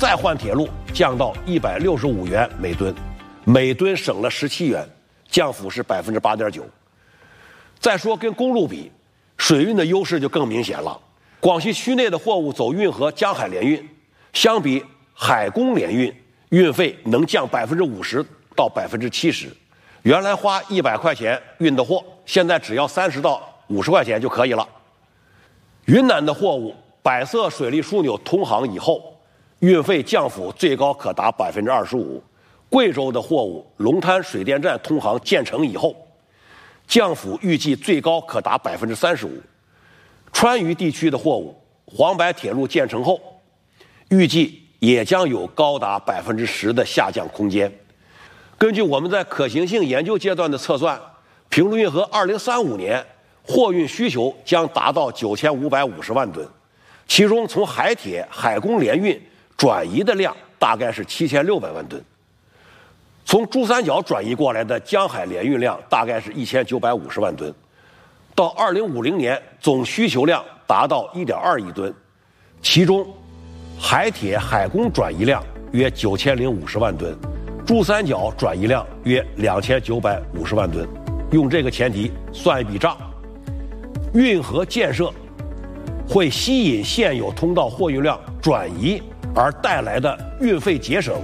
再换铁路降到165元每吨，每吨省了17元，降幅是8.9%。再说跟公路比，水运的优势就更明显了。广西区内的货物走运河江海联运，相比海公联运，运费能降50%到70%。原来花100块钱运的货，现在只要30到50块钱就可以了。云南的货物百色水利枢纽通航以后，运费降幅最高可达25%。贵州的货物龙滩水电站通航建成以后，降幅预计最高可达35%。川渝地区的货物黄白铁路建成后，预计也将有高达10%的下降空间。根据我们在可行性研究阶段的测算，平陆运河2035年货运需求将达到9550万吨，其中从海铁、海公联运转移的量大概是7600万吨，从珠三角转移过来的江海联运量大概是1950万吨，到2050年总需求量达到1.2亿吨，其中海铁、海公转移量约9050万吨，珠三角转移量约2950万吨。用这个前提算一笔账，运河建设会吸引现有通道货运量转移而带来的运费节省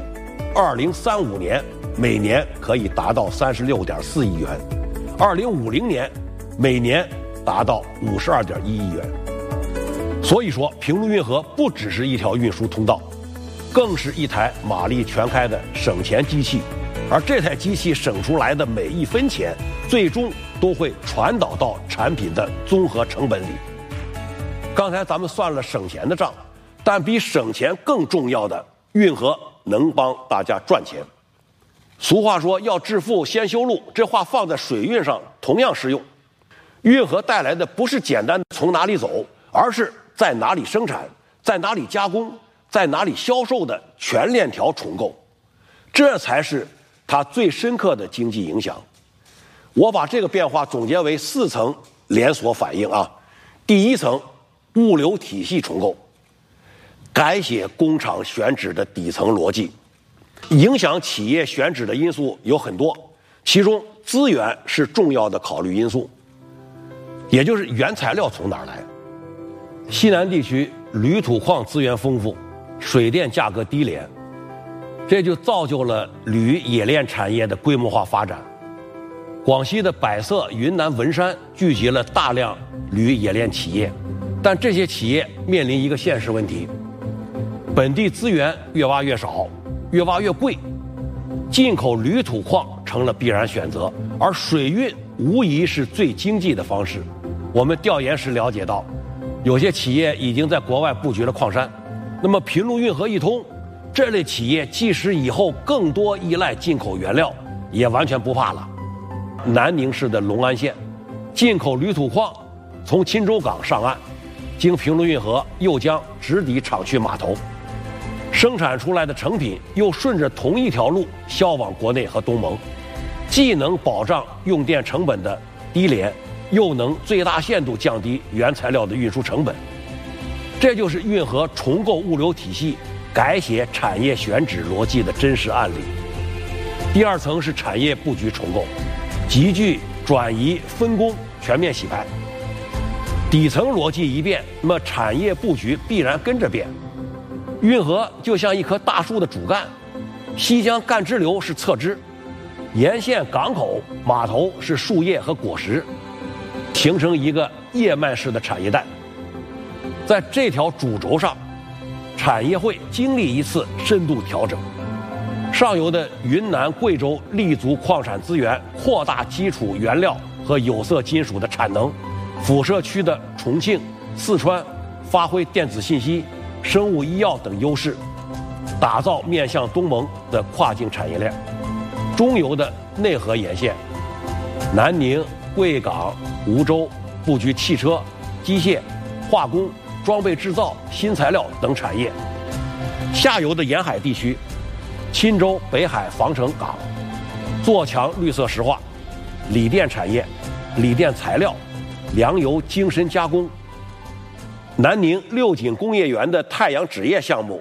，2035年每年可以达到36.4亿元，2050年每年达到52.1亿元。所以说，平陆运河不只是一条运输通道，更是一台马力全开的省钱机器，而这台机器省出来的每一分钱，最终都会传导到产品的综合成本里。刚才咱们算了省钱的账，但比省钱更重要的，运河能帮大家赚钱。俗话说要致富先修路，这话放在水运上同样适用。运河带来的不是简单的从哪里走，而是在哪里生产，在哪里加工，在哪里销售的全链条重构，这才是它最深刻的经济影响。我把这个变化总结为4层连锁反应啊。第一层，物流体系重构，改写工厂选址的底层逻辑。影响企业选址的因素有很多，其中资源是重要的考虑因素，也就是原材料从哪儿来。西南地区铝土矿资源丰富，水电价格低廉，这就造就了铝冶炼产业的规模化发展。广西的百色、云南文山聚集了大量铝冶炼企业，但这些企业面临一个现实问题：本地资源越挖越少，越挖越贵，进口铝土矿成了必然选择，而水运无疑是最经济的方式。我们调研时了解到，有些企业已经在国外布局了矿山，那么平陆运河一通，这类企业即使以后更多依赖进口原料，也完全不怕了。南宁市的隆安县进口铝土矿从钦州港上岸，经平陆运河又将直抵厂区码头，生产出来的成品又顺着同一条路销往国内和东盟，既能保障用电成本的低廉，又能最大限度降低原材料的运输成本。这就是运河重构物流体系、改写产业选址逻辑的真实案例。第二层是产业布局重构，集聚、转移、分工全面洗牌。底层逻辑一变，那么产业布局必然跟着变。运河就像一棵大树的主干，西江干支流是侧枝，沿线港口、码头是树叶和果实，形成一个叶脉式的产业带。在这条主轴上，产业会经历一次深度调整。上游的云南、贵州立足矿产资源，扩大基础原料和有色金属的产能；辐射区的重庆、四川发挥电子信息、生物医药等优势，打造面向东盟的跨境产业链。中游的内河沿线，南宁、贵港、梧州布局汽车、机械、化工、装备制造、新材料等产业。下游的沿海地区，钦州北海防城港做强绿色石化、锂电产业、锂电材料、粮油精深加工。南宁六锦工业园的太阳纸业项目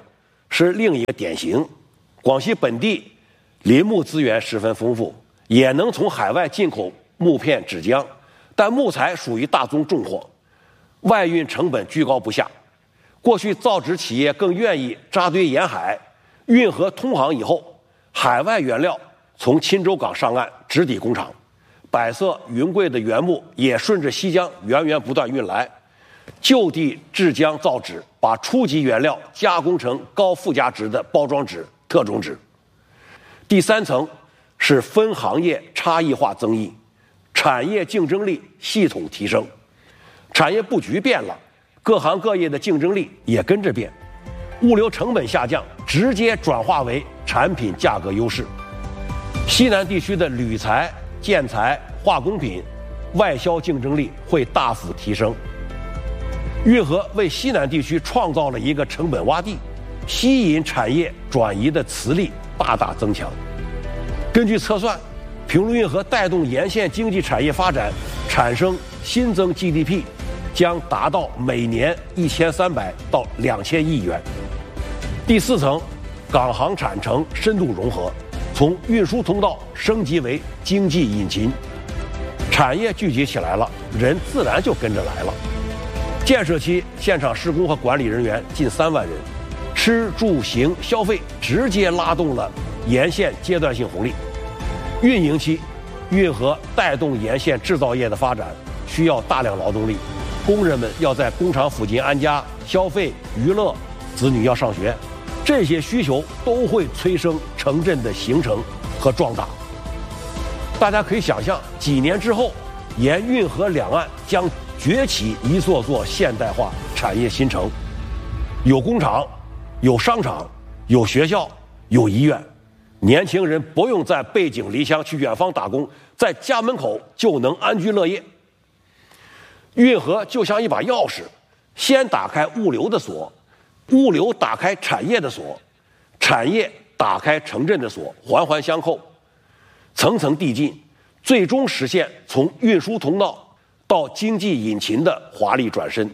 是另一个典型。广西本地林木资源十分丰富，也能从海外进口木片、纸浆，但木材属于大宗重货，外运成本居高不下。过去造纸企业更愿意扎堆沿海，运河通航以后，海外原料从钦州港上岸直抵工厂，百色云贵的原木也顺着西江源源不断运来，就地制浆造纸，把初级原料加工成高附加值的包装纸、特种纸。第三层是分行业差异化增益，产业竞争力系统提升。产业布局变了，各行各业的竞争力也跟着变，物流成本下降，直接转化为产品价格优势。西南地区的铝材、建材、化工品外销竞争力会大幅提升。运河为西南地区创造了一个成本洼地，吸引产业转移的磁力大大增强。根据测算，平陆运河带动沿线经济产业发展，产生新增 GDP 将达到每年1300到2000亿元。第四层，港航产城深度融合，从运输通道升级为经济引擎，产业聚集起来了，人自然就跟着来了。建设期现场施工和管理人员近3万人，吃住行消费直接拉动了沿线阶段性红利。运营期，运河带动沿线制造业的发展，需要大量劳动力，工人们要在工厂附近安家、消费、娱乐，子女要上学，这些需求都会催生城镇的形成和壮大。大家可以想象，几年之后，沿运河两岸将崛起一座座现代化产业新城，有工厂，有商场，有学校，有医院。年轻人不用再背井离乡去远方打工，在家门口就能安居乐业。运河就像一把钥匙，先打开物流的锁，物流打开产业的锁，产业打开城镇的锁，环环相扣，层层递进，最终实现从运输通道到经济引擎的华丽转身。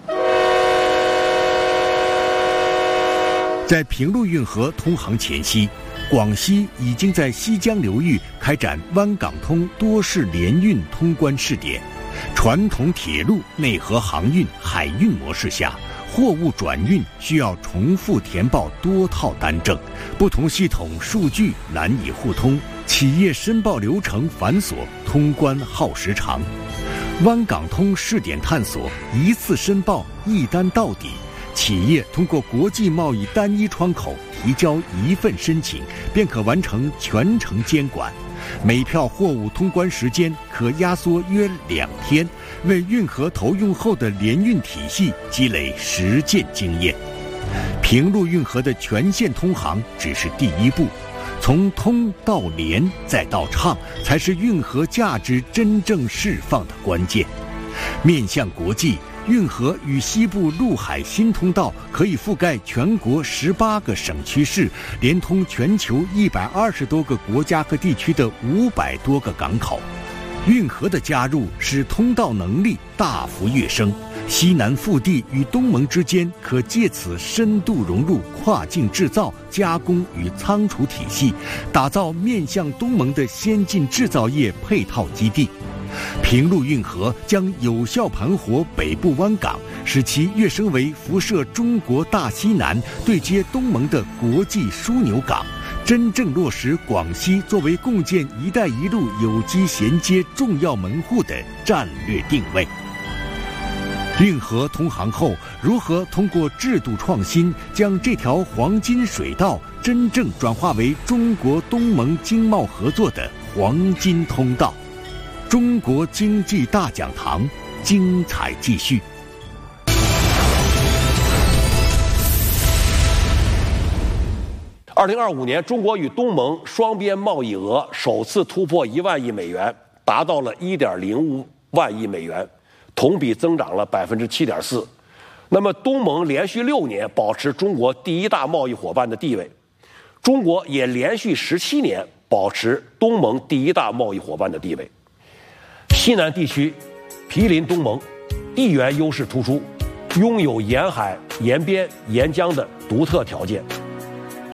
在平陆运河通航前夕，广西已经在西江流域开展湾港通多式联运通关试点。传统铁路内河航运、海运模式下，货物转运需要重复填报多套单证，不同系统数据难以互通，企业申报流程繁琐，通关耗时长。湾港通试点探索一次申报一单到底，企业通过国际贸易单一窗口提交一份申请，便可完成全程监管。每票货物通关时间可压缩约2天，为运河投用后的联运体系积累实践经验。平陆运河的全线通航只是第一步，从通到联再到畅，才是运河价值真正释放的关键。面向国际，运河与西部陆海新通道可以覆盖全国18个省区市，连通全球120多个国家和地区的500多个港口。运河的加入使通道能力大幅跃升，西南腹地与东盟之间可借此深度融入跨境制造、加工与仓储体系，打造面向东盟的先进制造业配套基地。平陆运河将有效盘活北部湾港，使其跃升为辐射中国大西南、对接东盟的国际枢纽港，真正落实广西作为共建“一带一路”有机衔接重要门户的战略定位。运河通航后，如何通过制度创新，将这条黄金水道真正转化为中国东盟经贸合作的黄金通道？中国经济大讲堂，精彩继续。 2025年，中国与东盟双边贸易额首次突破1万亿美元，达到了1.05万亿美元，同比增长了7.4%。那么，东盟连续6年保持中国第一大贸易伙伴的地位，中国也连续17年保持东盟第一大贸易伙伴的地位。西南地区毗邻东盟，地缘优势突出，拥有沿海、沿边、沿江的独特条件，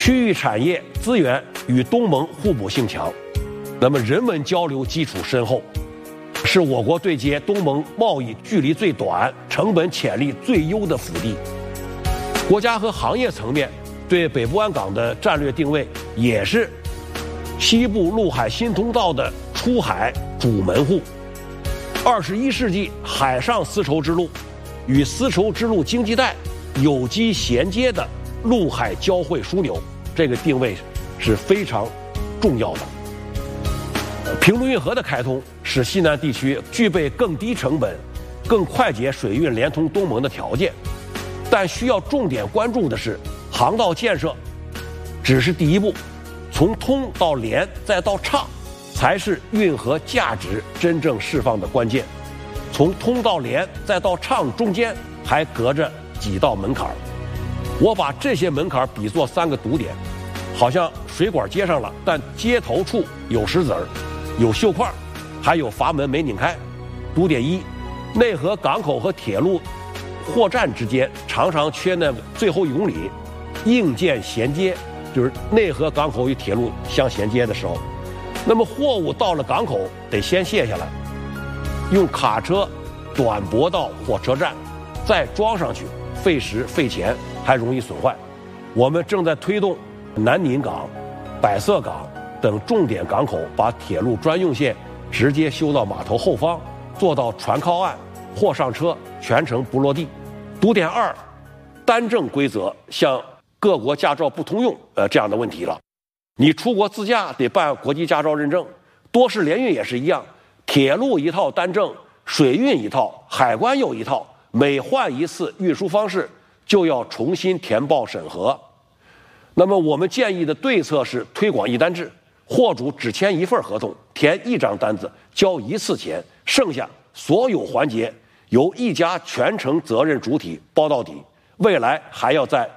区域产业资源与东盟互补性强，那么人文交流基础深厚，是我国对接东盟贸易距离最短、成本潜力最优的腹地。国家和行业层面对北部湾港的战略定位也是西部陆海新通道的出海主门户。21世纪海上丝绸之路与丝绸之路经济带有机衔接的陆海交汇枢纽，这个定位是非常重要的。平陆运河的开通使西南地区具备更低成本、更快捷水运连通东盟的条件，但需要重点关注的是，航道建设只是第一步，从通到连再到畅，才是运河价值真正释放的关键。从通到连再到畅中间还隔着几道门槛，我把这些门槛比作3个堵点，好像水管接上了，但接头处有石子儿、有锈块，还有阀门没拧开。堵点1，内河港口和铁路货站之间常常缺那最后1公里，硬件衔接，就是内河港口与铁路相衔接的时候，那么货物到了港口得先卸下来，用卡车短驳到火车站，再装上去，费时费钱，还容易损坏。我们正在推动南宁港、百色港等重点港口把铁路专用线直接修到码头后方，做到船靠岸、货上车，全程不落地。堵点2，单证规则向各国驾照不通用这样的问题了。你出国自驾得办国际驾照认证，多式联运也是一样，铁路一套单证，水运一套，海关又一套，每换一次运输方式就要重新填报审核。那么我们建议的对策是推广一单制，货主只签1份合同，填1张单子，交1次钱，剩下所有环节由一家全程责任主体包到底。未来还要在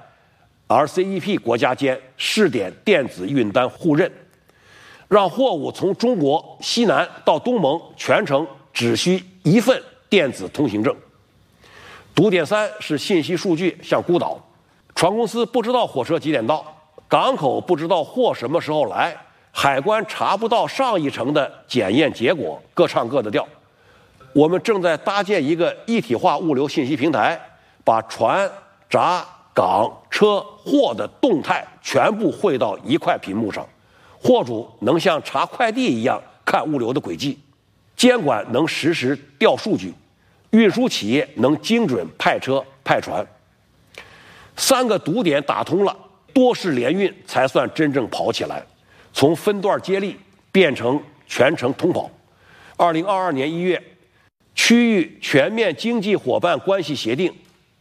RCEP 国家间试点电子运单互认，让货物从中国西南到东盟全程只需1份电子通行证。堵点3是信息数据像孤岛，船公司不知道火车几点到，港口不知道货什么时候来，海关查不到上一程的检验结果，各唱各的调。我们正在搭建一个一体化物流信息平台，把船、闸、港、车、货的动态全部汇到一块屏幕上，货主能像查快递一样看物流的轨迹，监管能实时调数据，运输企业能精准派车派船。3个堵点打通了，多式联运才算真正跑起来，从分段接力变成全程通跑。2022年1月，区域全面经济伙伴关系协定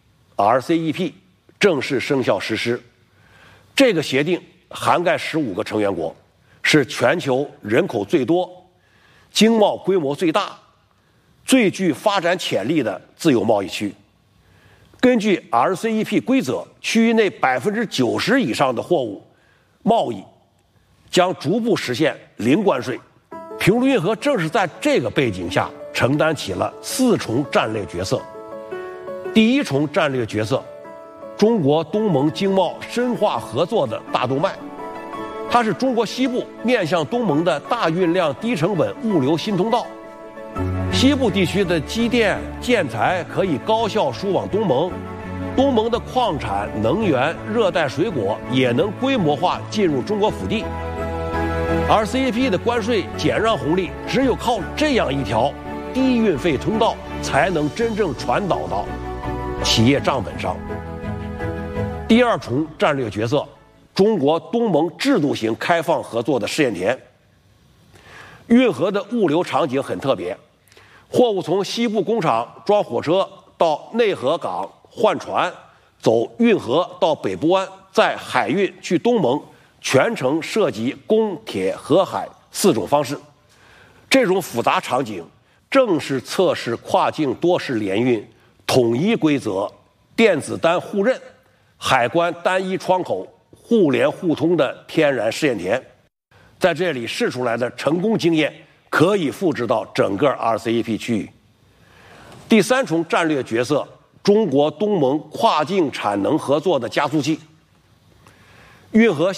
RCEP 正式生效实施。这个协定涵盖15个成员国，是全球人口最多、经贸规模最大、最具发展潜力的自由贸易区。根据 RCEP 规则，区域内90%以上的货物贸易将逐步实现零关税。平陆运河正是在这个背景下承担起了4重战略角色。第1重战略角色，中国东盟经贸深化合作的大动脉，它是中国西部面向东盟的大运量低成本物流新通道。西部地区的机电建材可以高效输往东盟，东盟的矿产、能源、热带水果也能规模化进入中国腹地。RCEP 的关税减让红利，只有靠这样一条低运费通道，才能真正传导到企业账本上。第2重战略角色，中国东盟制度型开放合作的试验田。运河的物流场景很特别，货物从西部工厂装火车到内河港换船，走运河到北部湾，再海运去东盟，全程涉及公、铁、河、海4种方式。这种复杂场景正是测试跨境多式联运、统一规则、电子单互认、海关单一窗口、互联互通的天然试验田。在这里试出来的成功经验可以复制到整个 RCEP 区域。第3重战略角色，中国东盟跨境产能合作的加速器。运河